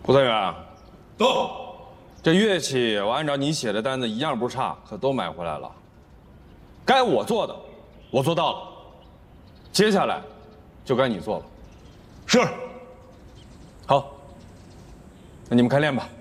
顾三元， 到。 这乐器我按照你写的单子一样不差，可都买回来了。该我做的，我做到了。接下来，就该你做了。 是。 好，那你们开练吧。